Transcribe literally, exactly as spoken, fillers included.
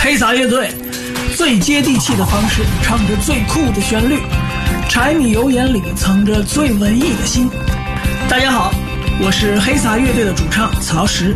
黑撒乐队，最接地气的方式，唱着最酷的旋律，柴米油盐里藏着最文艺的心。大家好，我是黑撒乐队的主唱曹石。